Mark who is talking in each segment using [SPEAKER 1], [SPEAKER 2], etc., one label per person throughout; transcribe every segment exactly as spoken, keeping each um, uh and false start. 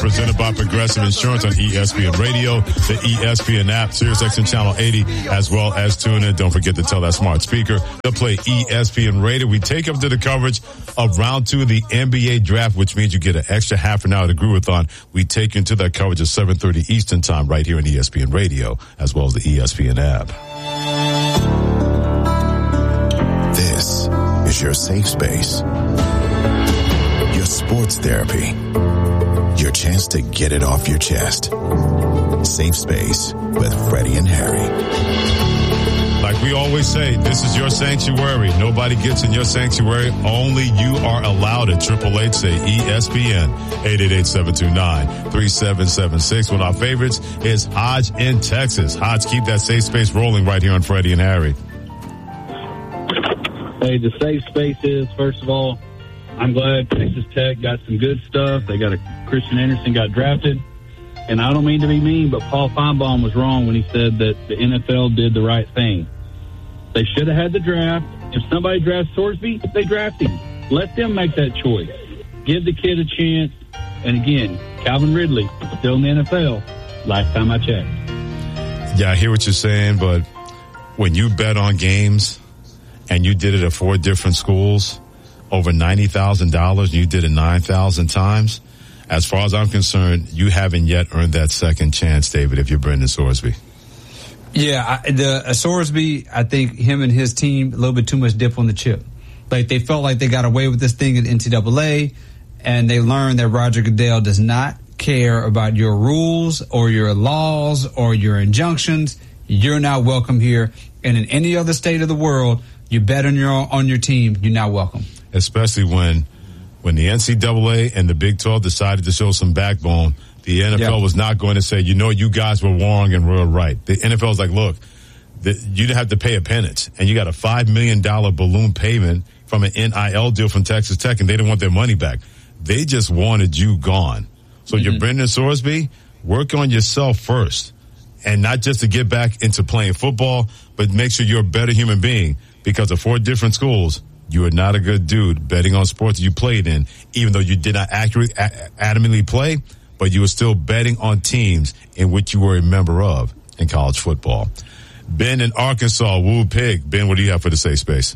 [SPEAKER 1] Presented by Progressive Insurance on E S P N Radio, the E S P N app, SiriusXM Channel eighty, as well as tune in. Don't forget to tell that smart speaker to play E S P N Radio. We take up to the coverage of round two of the N B A draft, which means you get an extra half an hour to Groovathon. We take you into that coverage at seven thirty Eastern Time right here on E S P N Radio, as well as the E S P N app.
[SPEAKER 2] This is your safe space. Your sports therapy. Your chance to get it off your chest. Safe Space with Freddie and Harry.
[SPEAKER 1] Like we always say, this is your sanctuary. Nobody gets in your sanctuary. Only you are allowed at Triple H. Say E S P N, eight eight eight, seven two nine, three seven seven six. One of our favorites is Hodge in Texas. Hodge, keep that safe space rolling right here on Freddie and Harry.
[SPEAKER 3] Hey, the safe space is, first of all, I'm glad Texas Tech got some good stuff. They got a Christian Anderson got drafted. And I don't mean to be mean, but Paul Feinbaum was wrong when he said that the N F L did the right thing. They should have had the draft. If somebody drafts Sorsby, they draft him. Let them make that choice. Give the kid a chance. And again, Calvin Ridley, still in the N F L. Last time I checked.
[SPEAKER 1] Yeah, I hear what you're saying, but when you bet on games and you did it at four different schools, over ninety thousand dollars, and you did it nine thousand times, as far as I'm concerned, you haven't yet earned that second chance, David, if you're Brendan Sorsby.
[SPEAKER 4] Yeah, I, the uh, Sorsby, I think him and his team, a little bit too much dip on the chip. Like, they felt like they got away with this thing at N C double A, and they learned that Roger Goodell does not care about your rules or your laws or your injunctions. You're not welcome here. And in any other state of the world, you bet on your on your team, you're not welcome. Especially when when the N C double A and the Big twelve decided to show some backbone, the N F L yep. was not going to say, you know, you guys were wrong and we're right. The N F L was like, look, the, you have to pay a penance, and you got a five million dollars balloon payment from an N I L deal from Texas Tech, and they didn't want their money back. They just wanted you gone. So mm-hmm. you're Brendan Sorsby, work on yourself first, and not just to get back into playing football, but make sure you're a better human being, because of four different schools, you are not a good dude betting on sports you played in, even though you did not accurately, adamantly play, but you were still betting on teams in which you were a member of in college football. Ben in Arkansas, Woo Pig. Ben, what do you have for the safe space?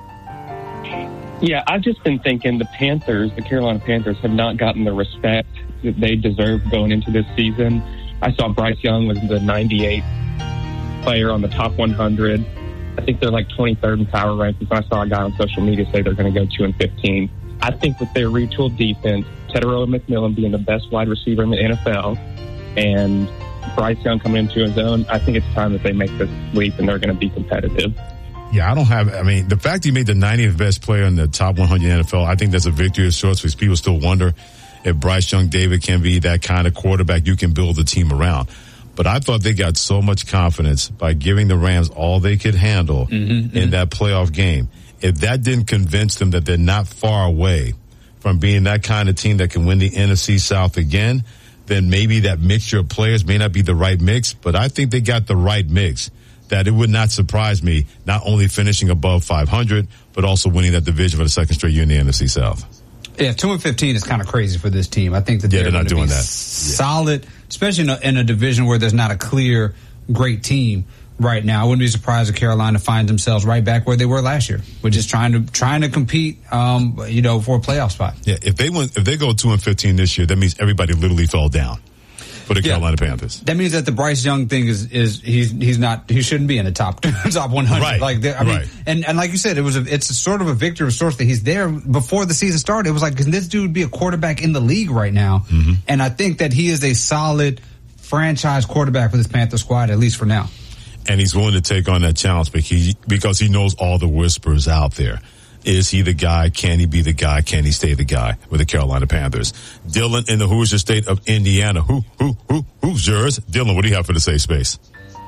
[SPEAKER 5] Yeah, I've just been thinking the Panthers, the Carolina Panthers, have not gotten the respect that they deserve going into this season. I saw Bryce Young was the ninety-eighth player on the top one hundred. I think they're like twenty-third in power rankings. I saw a guy on social media say they're going to go two and fifteen. I think with their retooled defense, Teteroa McMillan being the best wide receiver in the N F L, and Bryce Young coming into his own, I think it's time that they make this leap and they're going to be competitive.
[SPEAKER 1] Yeah, I don't have, I mean, the fact he made the ninetieth best player in the top one hundred in the N F L, I think that's a victory of sorts, because people still wonder if Bryce Young, David, can be that kind of quarterback you can build a team around. But I thought they got so much confidence by giving the Rams all they could handle mm-hmm, in mm-hmm. that playoff game. If that didn't convince them that they're not far away from being that kind of team that can win the N F C South again, then maybe that mixture of players may not be the right mix. But I think they got the right mix, that it would not surprise me not only finishing above five hundred, but also winning that division for the second straight year in the N F C South. Yeah, two and fifteen is kind of crazy for this team. I think that
[SPEAKER 4] yeah,
[SPEAKER 1] they're,
[SPEAKER 4] they're
[SPEAKER 1] not doing that.
[SPEAKER 4] Solid, yeah. especially in a, in a division where there's not a clear, great team right now. I wouldn't be surprised if Carolina finds themselves right back where they were last year, which is trying to trying to compete, um, you know, for a playoff spot.
[SPEAKER 1] Yeah, if they went, if they go two and fifteen this year, that means everybody literally fell down for the yeah. Carolina Panthers.
[SPEAKER 4] That means that the Bryce Young thing is is he's he's not he shouldn't be in the top top one hundred.
[SPEAKER 1] Right.
[SPEAKER 4] Like I mean,
[SPEAKER 1] right.
[SPEAKER 4] and and like you said, it was a, it's a sort of a victory of sorts that he's there before the season started. It was like, can this dude be a quarterback in the league right now? Mm-hmm. And I think that he is a solid franchise quarterback for this Panther squad, at least for now.
[SPEAKER 1] And he's willing to take on that challenge because he, because he knows all the whispers out there. Is he the guy? Can he be the guy? Can he stay the guy with the Carolina Panthers? Dylan in the Hoosier state of Indiana. Who, who, who, who's yours? Dylan, what do you have for the safe space?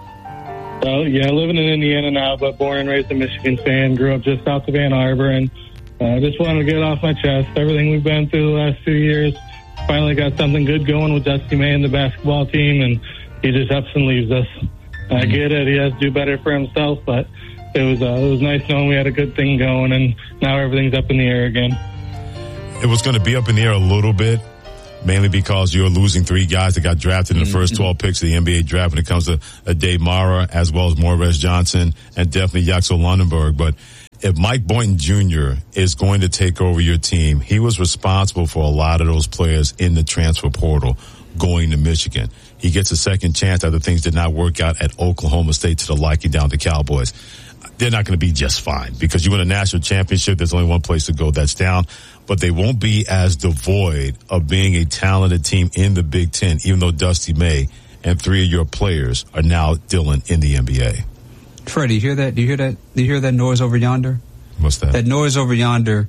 [SPEAKER 6] Well, yeah, living in Indiana now, but born and raised a Michigan fan. Grew up just south of Ann Arbor, and I uh, just wanted to get it off my chest. Everything we've been through the last two years, finally got something good going with Dusty May and the basketball team, and he just ups and leaves us. I get it. He has to do better for himself, but it was uh, it was nice knowing we had a good thing going, and now everything's up in the air again.
[SPEAKER 1] It was going to be up in the air a little bit, mainly because you're losing three guys that got drafted in the first twelve picks of the N B A draft when it comes to a Dave Mara, as well as Morris Johnson and definitely Yaxel Lundenberg. But if Mike Boynton Junior is going to take over your team, he was responsible for a lot of those players in the transfer portal going to Michigan. He gets a second chance after things did not work out at Oklahoma State to the liking down to Cowboys. They're not going to be just fine because you win a national championship. There's only one place to go. That's down. But they won't be as devoid of being a talented team in the Big Ten, even though Dusty May and three of your players are now still in, in the N B A.
[SPEAKER 4] Freddie, you hear that? Do you hear that? Do you hear that noise over yonder?
[SPEAKER 1] What's that?
[SPEAKER 4] That noise over yonder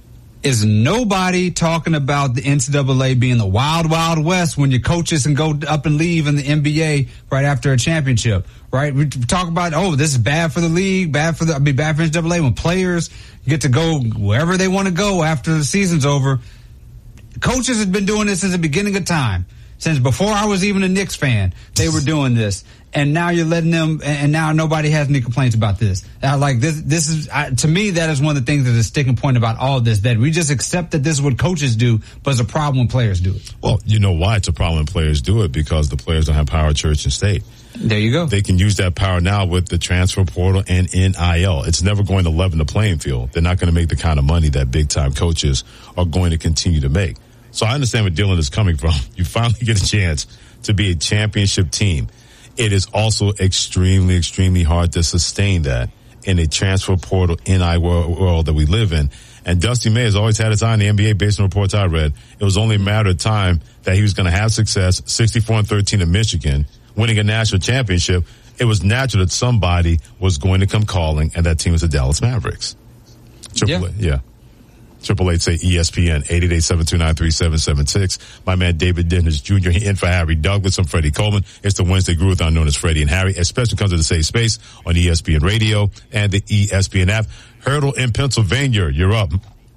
[SPEAKER 4] is nobody talking about the N C double A being the wild, wild west when your coaches can go up and leave in the N B A right after a championship, right? We talk about, oh, this is bad for the league, bad for the, I mean, bad for N C double A when players get to go wherever they want to go after the season's over. Coaches have been doing this since the beginning of time. Since before I was even a Knicks fan, they were doing this. And now you're letting them, and now nobody has any complaints about this. I like this, this is, I, to me, that is one of the things that is a sticking point about all of this, that we just accept that this is what coaches do, but it's a problem when players do it.
[SPEAKER 1] Well, you know why it's a problem when players do it? Because the players don't have power at church and state.
[SPEAKER 4] There you go.
[SPEAKER 1] They can use that power now with the transfer portal and N I L. It's never going to leaven the playing field. They're not going to make the kind of money that big-time coaches are going to continue to make. So I understand where Dylan is coming from. You finally get a chance to be a championship team. It is also extremely, extremely hard to sustain that in a transfer portal N I L world that we live in. And Dusty May has always had his eye on the N B A based on reports I read. It was only a matter of time that he was going to have success, sixty-four and thirteen in Michigan, winning a national championship. It was natural that somebody was going to come calling, and that team was the Dallas Mavericks. Triple
[SPEAKER 4] Yeah.
[SPEAKER 1] A, yeah. Triple eight say E S P N, eight eight eight, seven two nine, three seven seven six. My man David Dennis Junior in for Harry Douglas. I'm Freddie Coleman. It's the Wednesday Groove-Thon known as Freddie and Harry, especially comes to the Safe Space on E S P N Radio and the E S P N app. Hurdle in Pennsylvania, you're up.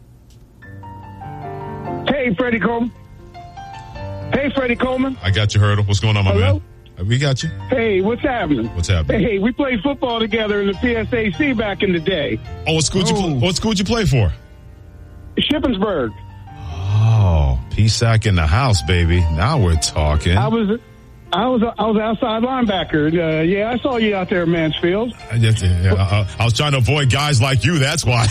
[SPEAKER 7] Hey, Freddie Coleman. Hey, Freddie Coleman.
[SPEAKER 1] I got you, Hurdle. What's going on, my
[SPEAKER 7] Hello?
[SPEAKER 1] man? We got you.
[SPEAKER 7] Hey, what's happening?
[SPEAKER 1] What's happening?
[SPEAKER 7] Hey, we played football together in the P S A C back in the day.
[SPEAKER 1] Oh, what school did you, what school did you play for?
[SPEAKER 7] Shippensburg.
[SPEAKER 1] Oh, P S A C in the house, baby. Now we're talking.
[SPEAKER 7] I was, I was, I was outside linebacker. Uh, yeah, I saw you out there, Mansfield.
[SPEAKER 1] I, just, yeah, I, I was trying to avoid guys like you. That's why.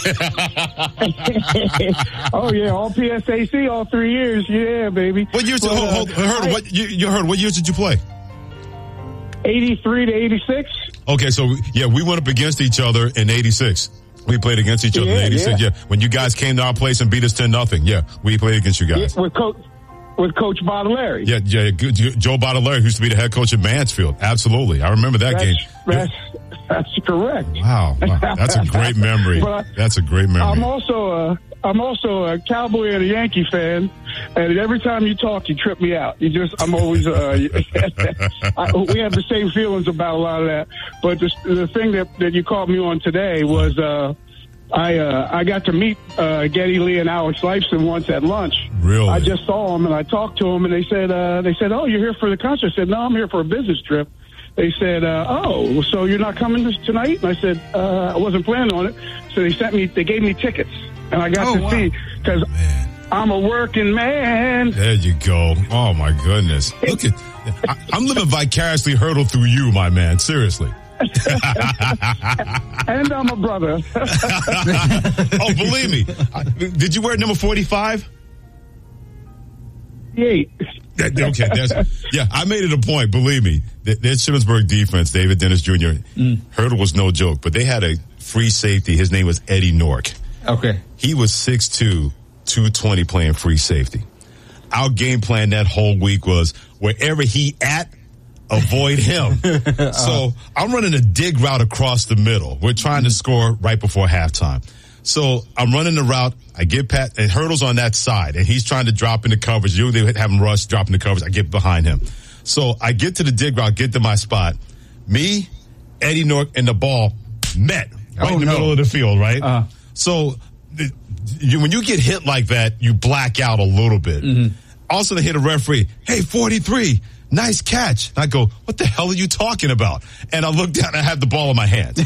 [SPEAKER 7] Oh yeah, all P S A C, all three years. Yeah, baby.
[SPEAKER 1] What years?
[SPEAKER 7] But,
[SPEAKER 1] hold, hold,
[SPEAKER 7] uh,
[SPEAKER 1] heard
[SPEAKER 7] I,
[SPEAKER 1] what you, you heard? What years did you play?
[SPEAKER 7] eighty-three to eighty-six.
[SPEAKER 1] Okay, so yeah, we went up against each other in eighty-six. We played against each other
[SPEAKER 7] yeah,
[SPEAKER 1] in eighty-six. Yeah.
[SPEAKER 7] yeah,
[SPEAKER 1] when you guys came to our place and beat us ten nothing. Yeah, we played against you guys.
[SPEAKER 7] Yeah, with coach, with Coach Baudelaire.
[SPEAKER 1] Yeah, yeah, Joe Baudelaire, who used to be the head coach at Mansfield. Absolutely, I remember that
[SPEAKER 7] that's,
[SPEAKER 1] game.
[SPEAKER 7] That's that's correct.
[SPEAKER 1] Wow, wow. That's a great memory.
[SPEAKER 7] But
[SPEAKER 1] That's a great memory.
[SPEAKER 7] I'm also a I'm also a Cowboy and a Yankee fan, and every time you talk, you trip me out. You just I'm always uh, I, we have the same feelings about a lot of that. But the, the thing that, that you called me on today was uh, I uh, I got to meet uh, Geddy Lee and Alex Lifeson once at lunch.
[SPEAKER 1] Really?
[SPEAKER 7] I just saw them and I talked to them, and they said uh, they said, "Oh, you're here for the concert?" I said, "No, I'm here for a business trip." They said, uh, "Oh, so you're not coming this tonight?" And I said, uh, "I wasn't planning on it." So they sent me, they gave me tickets, and I got
[SPEAKER 1] oh,
[SPEAKER 7] to
[SPEAKER 1] wow.
[SPEAKER 7] see because I'm a working man.
[SPEAKER 1] There you go. Oh my goodness! Look at, I, I'm living vicariously Hurdle through you, my man. Seriously.
[SPEAKER 7] And I'm a brother.
[SPEAKER 1] Oh, believe me. I, did you wear number forty-five?
[SPEAKER 7] Eight.
[SPEAKER 1] Okay, that's, yeah, I made it a point, believe me. That, that Shippensburg defense, David Dennis Junior, mm. Hurdle was no joke, but they had a free safety. His name was Eddie Nork.
[SPEAKER 4] Okay.
[SPEAKER 1] He was six two, two twenty playing free safety. Our game plan that whole week was wherever he at, avoid him. uh, so I'm running a dig route across the middle. We're trying to score right before halftime. So I'm running the route. I get Pat, and Hurdle's on that side, and he's trying to drop into coverage. You they have him rush, drop into coverage. I get behind him. So I get to the dig route, get to my spot. Me, Eddie Nork, and the ball met right
[SPEAKER 4] oh,
[SPEAKER 1] in the
[SPEAKER 4] no.
[SPEAKER 1] middle of the field, right?
[SPEAKER 4] Uh,
[SPEAKER 1] so the, you, when you get hit like that, you black out a little bit. Mm-hmm. Also, they hit a referee. Hey, forty-three. Nice catch. And I go, what the hell are you talking about? And I look down and I have the ball in my hand.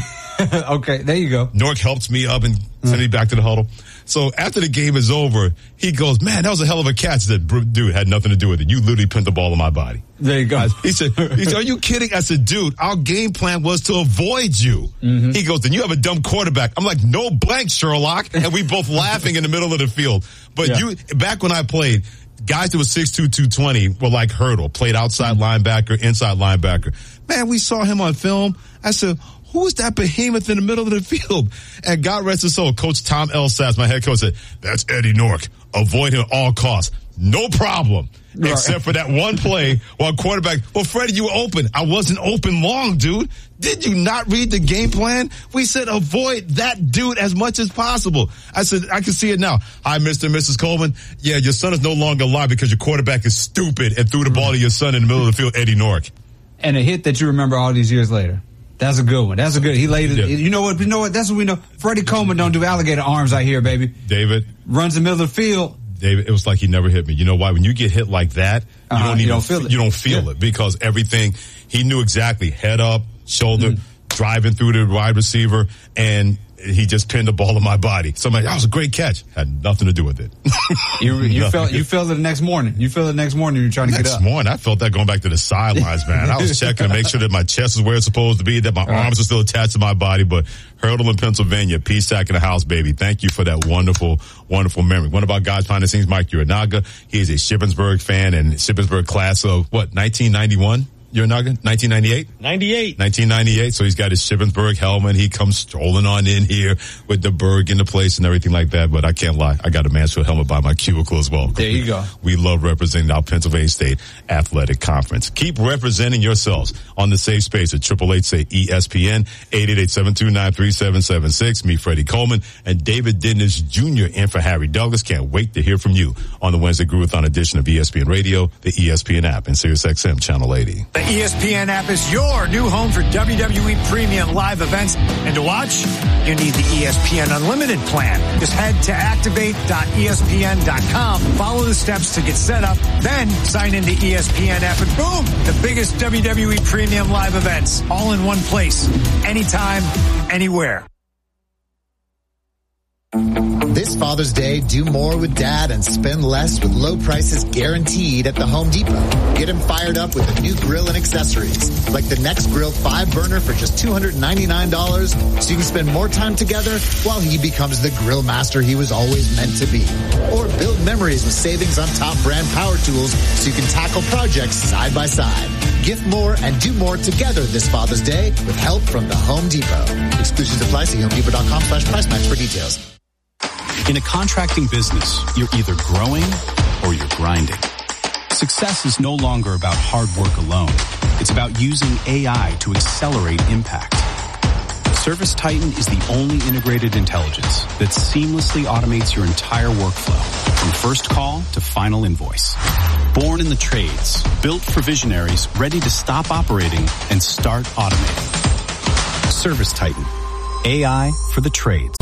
[SPEAKER 4] Okay, there you go.
[SPEAKER 1] Nork helps me up and sent me back to the huddle. So after the game is over, he goes, man, that was a hell of a catch. I said, dude, it had nothing to do with it. You literally pinned the ball in my body.
[SPEAKER 4] There you go.
[SPEAKER 1] He said, he said, are you kidding? I said, dude, our game plan was to avoid you. Mm-hmm. He goes, then you have a dumb quarterback. I'm like, no blank, Sherlock. And we both laughing in the middle of the field. But yeah. you, back when I played, guys that were six two, two twenty were like Hurdle, played outside mm-hmm. linebacker, inside linebacker. Man, we saw him on film. I said, who is that behemoth in the middle of the field? And God rest his soul, Coach Tom Elsatz, my head coach, said, that's Eddie Nork. Avoid him at all costs. No problem. Right. Except for that one play while quarterback, well, Freddie, you were open. I wasn't open long, dude. Did you not read the game plan? We said avoid that dude as much as possible. I said, I can see it now. Hi, Mister and Missus Coleman. Yeah, your son is no longer alive because your quarterback is stupid and threw the ball to your son in the middle of the field, Eddie Nork.
[SPEAKER 4] And a hit that you remember all these years later. That's a good one. That's a good. He laid it. Yeah. You know what? You know what? That's what we know. Freddie Coleman don't do alligator arms out here, baby.
[SPEAKER 1] David
[SPEAKER 4] runs the middle of the field.
[SPEAKER 1] David, it was like he never hit me. You know why? When you get hit like that, you
[SPEAKER 4] uh-huh.
[SPEAKER 1] don't even,
[SPEAKER 4] you don't feel it.
[SPEAKER 1] You don't feel
[SPEAKER 4] yeah.
[SPEAKER 1] it because everything he knew exactly. Head up, shoulder, mm. driving through the wide receiver, and he just pinned the ball in my body. So I'm like, that was a great catch. Had nothing to do with it.
[SPEAKER 4] you you felt you felt it the next morning. You felt it the next morning. You were trying to
[SPEAKER 1] next
[SPEAKER 4] get up.
[SPEAKER 1] Next morning, I felt that going back to the sidelines, man. I was checking to make sure that my chest is where it's supposed to be, that my right. arms are still attached to my body. But Hurdle in Pennsylvania, P SAC in the house, baby. Thank you for that wonderful, wonderful memory. One of our guys behind the scenes, Mike Uranaga. He is a Shippensburg fan and Shippensburg class of what, nineteen ninety-one? Uranaga, nineteen ninety-eight?
[SPEAKER 8] ninety-eight.
[SPEAKER 1] nineteen ninety-eight. So he's got his Shippensburg helmet. He comes strolling on in here with the Berg in the place and everything like that. But I can't lie. I got a Mansfield helmet by my cubicle as well.
[SPEAKER 4] There you go.
[SPEAKER 1] We love representing our Pennsylvania State Athletic Conference. Keep representing yourselves on the safe space at triple eight say E S P N, eight eight eight, seven two nine, three seven seven six. Me, Freddie Coleman, and David Dennis Junior in for Harry Douglas. Can't wait to hear from you on the Wednesday Groovathon edition of E S P N Radio, the E S P N app, and SiriusXM Channel eighty.
[SPEAKER 9] The E S P N app is your new home for W W E premium live events. And to watch, you need the E S P N Unlimited plan. Just head to activate dot E S P N dot com, follow the steps to get set up, then sign into E S P N app, and boom, the biggest W W E premium live events all in one place, anytime, anywhere.
[SPEAKER 10] This Father's Day, do more with Dad and spend less with low prices guaranteed at the Home Depot. Get him fired up with a new grill and accessories, like the Next Grill five burner for just two hundred ninety-nine dollars, so you can spend more time together while he becomes the grill master he was always meant to be. Or build memories with savings on top brand power tools so you can tackle projects side by side. Gift more and do more together this Father's Day with help from the Home Depot. Exclusions apply. See homedepot.com slash price match for details.
[SPEAKER 11] In a contracting business, you're either growing or you're grinding. Success is no longer about hard work alone. It's about using A I to accelerate impact. Service Titan is the only integrated intelligence that seamlessly automates your entire workflow, from first call to final invoice. Born in the trades, built for visionaries ready to stop operating and start automating. Service Titan. A I for the trades.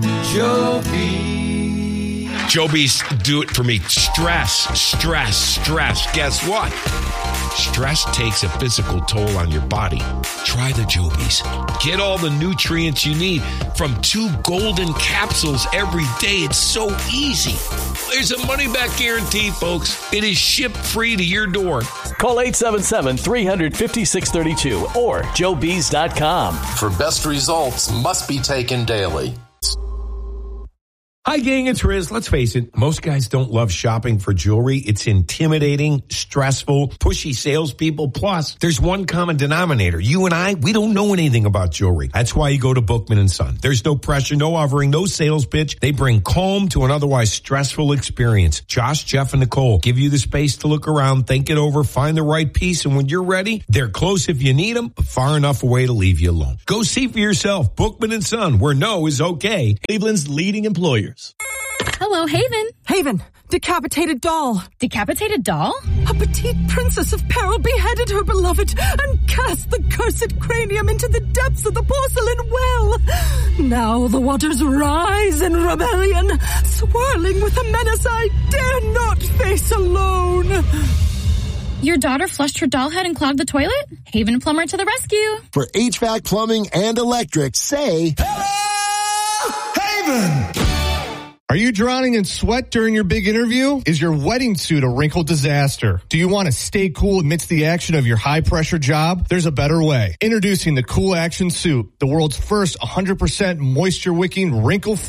[SPEAKER 12] Joby. Joby's do it for me. Stress, stress, stress. Guess what? Stress takes a physical toll on your body. Try the Jobies. Get all the nutrients you need from two golden capsules every day. It's so easy. There's a money-back guarantee, folks. It is shipped free to your door.
[SPEAKER 13] Call eight seven seven, three hundred, fifty-six thirty-two or joe bees dot com.
[SPEAKER 14] For best results, must be taken daily.
[SPEAKER 8] Hi, gang, it's Riz. Let's face it, most guys don't love shopping for jewelry. It's intimidating, stressful, pushy salespeople. Plus, there's one common denominator. You and I, we don't know anything about jewelry. That's why you go to Bookman and Son. There's no pressure, no offering, no sales pitch. They bring calm to an otherwise stressful experience. Josh, Jeff, and Nicole give you the space to look around, think it over, find the right piece, and when you're ready, they're close if you need them, but far enough away to leave you alone. Go see for yourself. Bookman and Son, where no is okay. Cleveland's leading employer.
[SPEAKER 15] Hello, Haven.
[SPEAKER 16] Haven, decapitated doll.
[SPEAKER 15] Decapitated doll?
[SPEAKER 16] A petite princess of peril beheaded her beloved and cast the cursed cranium into the depths of the porcelain well. Now the waters rise in rebellion, swirling with a menace I dare not face alone.
[SPEAKER 15] Your daughter flushed her doll head and clogged the toilet? Haven Plumber to the rescue.
[SPEAKER 17] For H V A C, plumbing, and electric, say...
[SPEAKER 18] Haven! Are you drowning in sweat during your big interview? Is your wedding suit a wrinkled disaster? Do you want to stay cool amidst the action of your high-pressure job? There's a better way. Introducing the Cool Action Suit, the world's first one hundred percent moisture-wicking, wrinkle